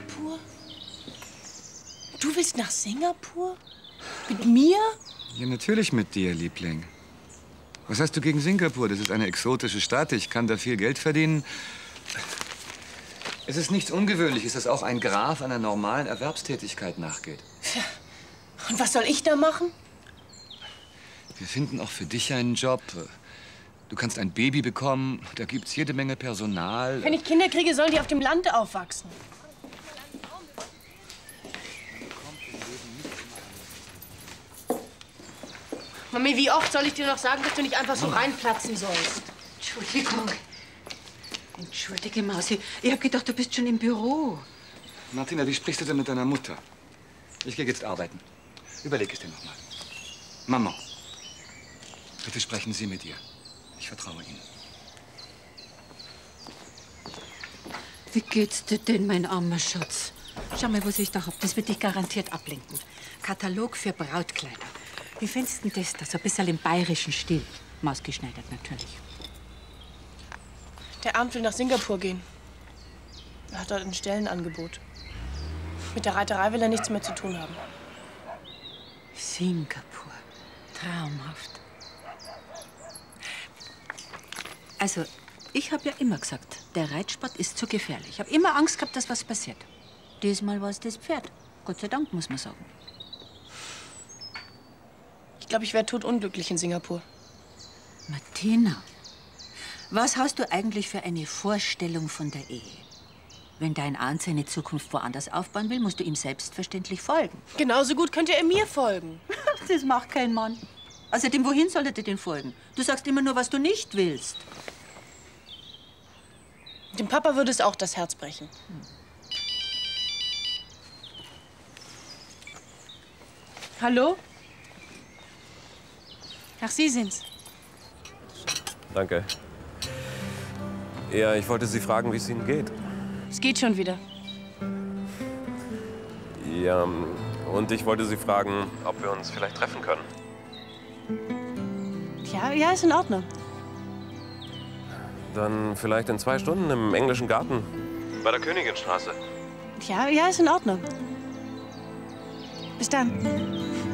Singapur? Du willst nach Singapur? Mit mir? Ja, natürlich mit dir, Liebling. Was hast du gegen Singapur? Das ist eine exotische Stadt. Ich kann da viel Geld verdienen. Es ist nichts Ungewöhnliches, dass auch ein Graf einer normalen Erwerbstätigkeit nachgeht. Tja, und was soll ich da machen? Wir finden auch für dich einen Job. Du kannst ein Baby bekommen. Da gibt's jede Menge Personal. Wenn ich Kinder kriege, sollen die auf dem Land aufwachsen. Mami, wie oft soll ich dir noch sagen, dass du nicht einfach so reinplatzen sollst? Entschuldigung. Entschuldige, Mausi. Ich hab gedacht, du bist schon im Büro. Martina, wie sprichst du denn mit deiner Mutter? Ich gehe jetzt arbeiten. Überleg es dir noch mal. Mama, bitte sprechen Sie mit ihr. Ich vertraue Ihnen. Wie geht's dir denn, mein armer Schatz? Schau mal, was ich da hab. Das wird dich garantiert ablenken. Katalog für Brautkleider. Wie findest du das da? So ein bisschen im bayerischen Stil. Maßgeschneidert natürlich. Der Arndt will nach Singapur gehen. Er hat dort ein Stellenangebot. Mit der Reiterei will er nichts mehr zu tun haben. Singapur. Traumhaft. Also, ich habe ja immer gesagt, der Reitsport ist zu gefährlich. Ich habe immer Angst gehabt, dass was passiert. Diesmal war es das Pferd. Gott sei Dank, muss man sagen. Ich glaube, ich wäre totunglücklich in Singapur. Martina, was hast du eigentlich für eine Vorstellung von der Ehe? Wenn dein Arndt seine Zukunft woanders aufbauen will, musst du ihm selbstverständlich folgen. Genauso gut könnte er mir folgen. Das macht kein Mann. Außerdem, wohin soll er dir denn folgen? Du sagst immer nur, was du nicht willst. Dem Papa würde es auch das Herz brechen. Hallo? Ach, Sie sind's. Danke. Ja, ich wollte Sie fragen, wie es Ihnen geht. Es geht schon wieder. Ja, und ich wollte Sie fragen, ob wir uns vielleicht treffen können. Ja, ist in Ordnung. Dann vielleicht in 2 Stunden im englischen Garten. Bei der Königinstraße. Ja, ist in Ordnung. Bis dann.